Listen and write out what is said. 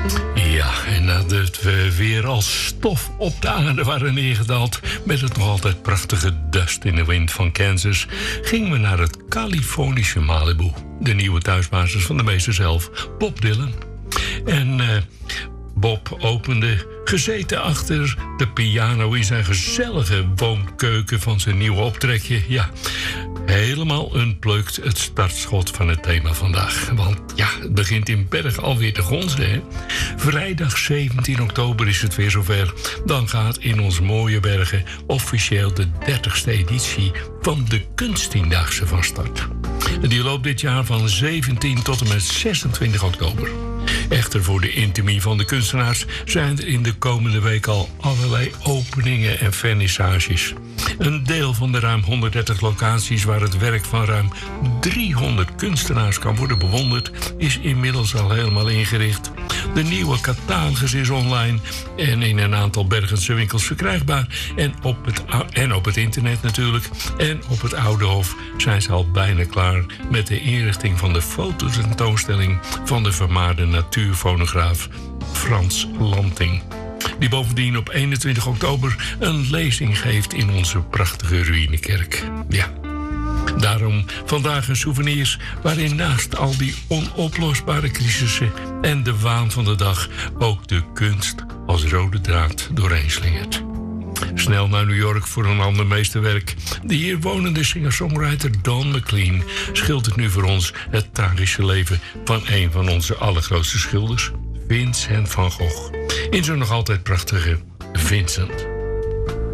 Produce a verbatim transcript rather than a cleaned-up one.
Ja, en nadat we weer als stof op de aarde waren neergedaald met het nog altijd prachtige Dust in the Wind van Kansas, gingen we naar het Californische Malibu, de nieuwe thuisbasis van de meester zelf, Bob Dylan. En uh, Bob opende, gezeten achter de piano in zijn gezellige woonkeuken van zijn nieuwe optrekje. Ja, helemaal unplugged het startschot van het thema vandaag. Want ja, het begint in Berg alweer te gonzen, hè. Vrijdag zeventien oktober is het weer zover. Dan gaat in onze mooie bergen officieel de dertigste editie van de Kunsttiendaagse van start. Die loopt dit jaar van zeventien tot en met zesentwintig oktober. Echter, voor de intimie van de kunstenaars zijn er in de komende week al allerlei openingen en vernissages. Een deel van de ruim honderddertig locaties waar het werk van ruim driehonderd kunstenaars kan worden bewonderd, is inmiddels al helemaal ingericht. De nieuwe catalogus is online en in een aantal Bergense winkels verkrijgbaar. En op het, en op het internet natuurlijk. En op het Oude Hof zijn ze al bijna klaar met de inrichting van de fototentoonstelling van de vermaarde natuurfonograaf Frans Lanting, die bovendien op eenentwintig oktober een lezing geeft in onze prachtige ruïnekerk. Ja, daarom vandaag een souvenirs waarin naast al die onoplosbare crisissen en de waan van de dag ook de kunst als rode draad doorheen slingert. Snel naar New York voor een ander meesterwerk. De hier wonende singer-songwriter Don McLean schildert nu voor ons het tragische leven van een van onze allergrootste schilders, Vincent van Gogh, in zijn nog altijd prachtige Vincent.